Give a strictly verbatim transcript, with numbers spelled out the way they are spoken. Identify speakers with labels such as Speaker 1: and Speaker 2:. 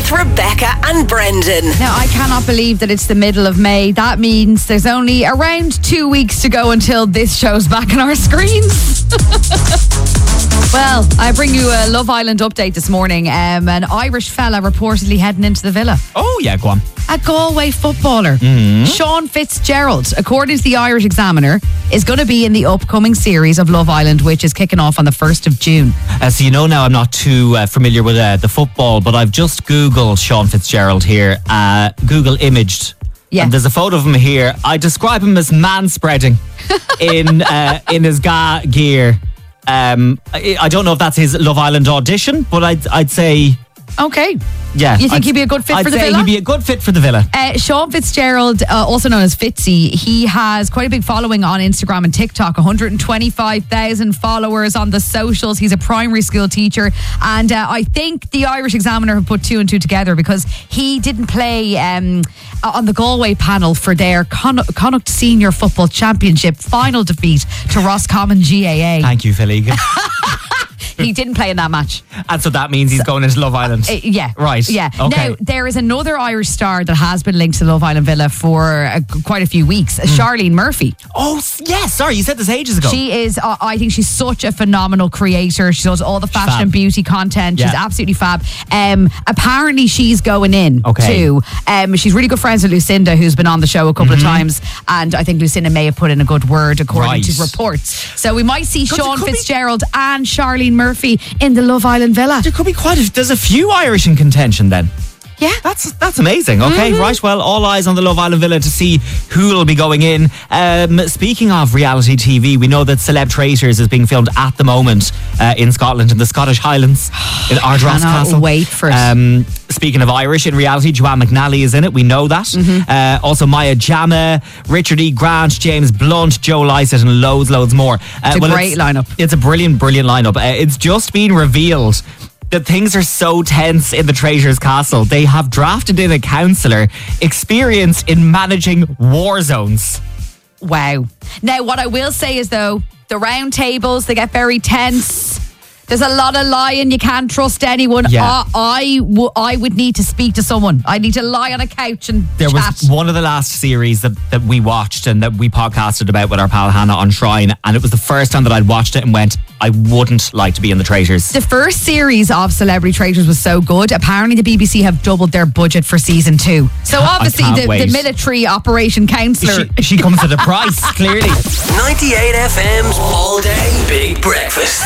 Speaker 1: with Rebecca and Brendan.
Speaker 2: Now, I cannot believe that it's the middle of May. That means there's only around two weeks to go until this show's back on our screens. Well, I bring you a Love Island update this morning. Um, an Irish fella reportedly heading into the villa.
Speaker 3: Oh, yeah, go on.
Speaker 2: A Galway footballer,
Speaker 3: Mm-hmm.
Speaker 2: Sean Fitzgerald, according to the Irish Examiner, is going to be in the upcoming series of Love Island, which is kicking off on the first of June.
Speaker 3: Uh, so you know now I'm not too uh, familiar with uh, the football, but I've just Googled Sean Fitzgerald here. Uh, Google imaged.
Speaker 2: Yeah.
Speaker 3: And there's a photo of him here. I describe him as man-spreading in uh, in his ga gear. Um, I, I don't know if that's his Love Island audition, but I'd, I'd say...
Speaker 2: Okay.
Speaker 3: Yeah.
Speaker 2: You think
Speaker 3: I'd,
Speaker 2: he'd be a good fit
Speaker 3: I'd
Speaker 2: for the
Speaker 3: say
Speaker 2: villa?
Speaker 3: he'd be a good fit for the villa.
Speaker 2: Uh, Sean Fitzgerald, uh, also known as Fitzy, he has quite a big following on Instagram and TikTok, one hundred twenty-five thousand followers on the socials. He's a primary school teacher, and uh, I think the Irish Examiner have put two and two together because he didn't play um, on the Galway panel for their Con- Connacht Senior Football Championship final defeat to Roscommon G A A.
Speaker 3: Thank you, Phil Egan.
Speaker 2: He didn't play in that match.
Speaker 3: And so that means he's going into Love Island.
Speaker 2: Uh, yeah.
Speaker 3: Right.
Speaker 2: Yeah.
Speaker 3: Okay.
Speaker 2: Now, there is another Irish star that has been linked to Love Island Villa for uh, quite a few weeks, mm. Charlene Murphy.
Speaker 3: Oh, yes. Sorry, you said this ages ago.
Speaker 2: She is, uh, I think she's such a phenomenal creator. She does all the fashion
Speaker 3: fab.
Speaker 2: and beauty content. She's
Speaker 3: Yeah.
Speaker 2: absolutely fab. Um, apparently, she's going in
Speaker 3: Okay.
Speaker 2: too. Um, she's really good friends with Lucinda, who's been on the show a couple
Speaker 3: Mm-hmm.
Speaker 2: of times. And I think Lucinda may have put in a good word, according
Speaker 3: Right.
Speaker 2: to reports. So we might see
Speaker 3: God,
Speaker 2: Sean
Speaker 3: there could be-
Speaker 2: Fitzgerald and Charlene Murphy in the Love Island Villa.
Speaker 3: There could be quite a... There's a few Irish in contention then.
Speaker 2: Yeah.
Speaker 3: That's that's amazing. Okay,
Speaker 2: Mm-hmm.
Speaker 3: right. Well, all eyes on the Love Island Villa to see who will be going in. Um, speaking of reality T V, we know that Celeb Traitors is being filmed at the moment uh, in Scotland, in the Scottish Highlands, in Ardross
Speaker 2: Cannot
Speaker 3: Castle.
Speaker 2: wait for it.
Speaker 3: Um, speaking of Irish in reality, Joanne McNally is in it. We know that.
Speaker 2: Mm-hmm.
Speaker 3: Uh, also, Maya Jama, Richard E. Grant, James Blunt, Joe Lycett, and loads, loads more. Uh,
Speaker 2: It's a great lineup.
Speaker 3: It's a brilliant, brilliant lineup. Uh, it's just been revealed that things are so tense in the Traitors Castle. They have drafted in a counsellor experienced in managing war zones.
Speaker 2: Wow. Now, what I will say is, though, the round tables, they get very tense. There's a lot of lying. You can't trust anyone.
Speaker 3: Yeah.
Speaker 2: Uh, I, w- I would need to speak to someone. I need to lie on a couch and
Speaker 3: There
Speaker 2: chat.
Speaker 3: was one of the last series that, that we watched and that we podcasted about with our pal Hannah on Shrine, and it was the first time that I'd watched it and went, I wouldn't like to be in the Traitors.
Speaker 2: The first series of Celebrity Traitors was so good. Apparently, the B B C have doubled their budget for season two. So
Speaker 3: I
Speaker 2: obviously,
Speaker 3: can't
Speaker 2: the, the
Speaker 3: wait.
Speaker 2: military operation counsellor.
Speaker 3: She, she comes at a price, clearly.
Speaker 1: ninety-eight F M's All Day Big Breakfast.